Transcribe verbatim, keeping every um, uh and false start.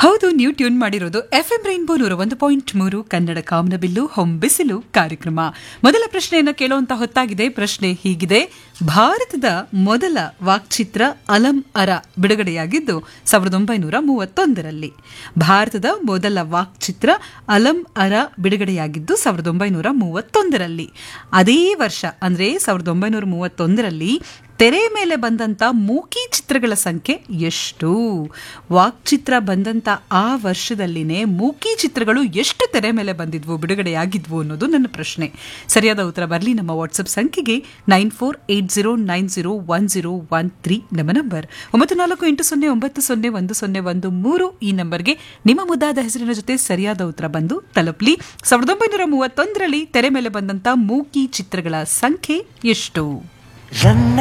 ಹೌದು, ನೀವು ಟ್ಯೂನ್ ಮಾಡಿರೋದು ಎಫ್ ಎಂ ರೈನ್ಬೋ ನೂರ ಒಂದು ಪಾಯಿಂಟ್ ಮೂರು ಕನ್ನಡ ಕಾಮನಬಿಲ್ಲು ಹೊಂಬಿಸಿಲು ಕಾರ್ಯಕ್ರಮ. ಮೊದಲ ಪ್ರಶ್ನೆಯನ್ನು ಕೇಳುವಂತ ಹೊತ್ತಾಗಿದೆ. ಪ್ರಶ್ನೆ ಹೀಗಿದೆ: ಭಾರತದ ಮೊದಲ ವಾಕ್ಚಿತ್ರ ಅಲಂ ಅರ ಬಿಡುಗಡೆಯಾಗಿದ್ದು ಸಾವಿರದ ಒಂಬೈನೂರ ಮೂವತ್ತೊಂದರಲ್ಲಿ. ಭಾರತದ ಮೊದಲ ವಾಕ್ಚಿತ್ರ ಅಲಂ ಅರ ಬಿಡುಗಡೆಯಾಗಿದ್ದು ಸಾವಿರದ ಒಂಬೈನೂರ ಮೂವತ್ತೊಂದರಲ್ಲಿ. ಅದೇ ವರ್ಷ ಅಂದ್ರೆ ಸಾವಿರದ ಒಂಬೈನೂರ ಮೂವತ್ತೊಂದರಲ್ಲಿ ತೆರೆ ಮೇಲೆ ಬಂದಂತ ಮೂಕಿ ಚಿತ್ರಗಳ ಸಂಖ್ಯೆ ಎಷ್ಟು? ವಾಕ್ಚಿತ್ರ ಬಂದಂತ ಆ ವರ್ಷದಲ್ಲಿನೇ ಮೂಕಿ ಚಿತ್ರಗಳು ಎಷ್ಟು ತೆರೆ ಮೇಲೆ ಬಂದಿದ್ವು, ಬಿಡುಗಡೆಯಾಗಿದ್ವು ಅನ್ನೋದು ನನ್ನ ಪ್ರಶ್ನೆ. ಸರಿಯಾದ ಉತ್ತರ ಬರಲಿ ನಮ್ಮ ವಾಟ್ಸ್ಆಪ್ ಸಂಖ್ಯೆಗೆ nine four eight zero nine zero one zero one three ನಮ್ಮ ನಂಬರ್. ಒಂಬತ್ತು ನಾಲ್ಕು ಎಂಟು ಸೊನ್ನೆ ಒಂಬತ್ತು ಸೊನ್ನೆ ಒಂದು ಸೊನ್ನೆ ಒಂದು ಮೂರು ಈ ನಂಬರ್ಗೆ ನಿಮ್ಮ ಮುದ್ದಾದ ಹೆಸರಿನ ಜೊತೆ ಸರಿಯಾದ ಉತ್ತರ ಬಂದು ತಲುಪಲಿ. ಸಾವಿರದ ಒಂಬೈನೂರ ಮೂವತ್ತೊಂದರಲ್ಲಿ ತೆರೆ ಮೇಲೆ ಬಂದಂತ ಮೂಕಿ ಚಿತ್ರಗಳ ಸಂಖ್ಯೆ ಎಷ್ಟು?